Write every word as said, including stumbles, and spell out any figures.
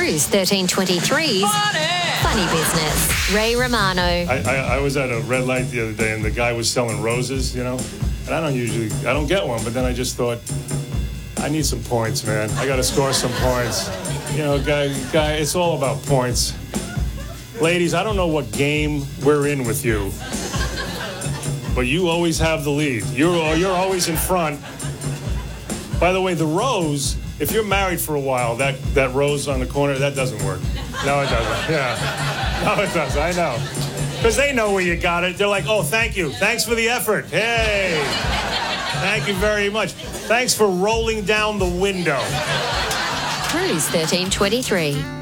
Cruise thirteen twenty-three's Funny, Funny Business. Ray Romano. I, I, I was at a red light the other day, and the guy was selling roses, you know, and I don't usually, I don't get one, but then I just thought, I need some points, man. I got to score some points. You know, guy, guy, it's all about points. Ladies, I don't know what game we're in with you, but you always have the lead. You're, you're always in front. By the way, the rose, if you're married for a while, that, that rose on the corner, that doesn't work. No, it doesn't. Yeah. No, it doesn't. I know. Because they know where you got it. They're like, oh, thank you. Thanks for the effort. Hey. Thank you very much. Thanks for rolling down the window. Cruise thirteen twenty-three.